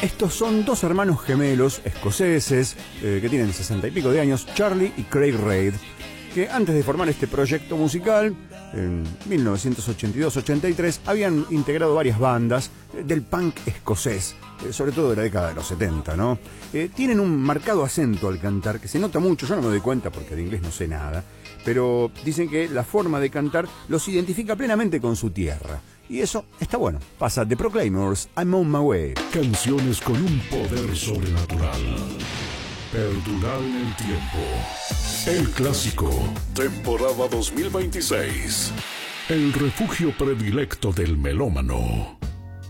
Estos son dos hermanos gemelos escoceses que tienen 60 y pico de años, Charlie y Craig Reid, que antes de formar este proyecto musical, en 1982-83, habían integrado varias bandas del punk escocés, sobre todo de la década de los 70, ¿no? Tienen un marcado acento al cantar, que se nota mucho, yo no me doy cuenta porque de inglés no sé nada, pero dicen que la forma de cantar los identifica plenamente con su tierra. Y eso está bueno. Pasa The Proclaimers, I'm on my way. Canciones con un poder sobrenatural. Perdurar en el tiempo. El clásico. Temporada 2026. El refugio predilecto del melómano.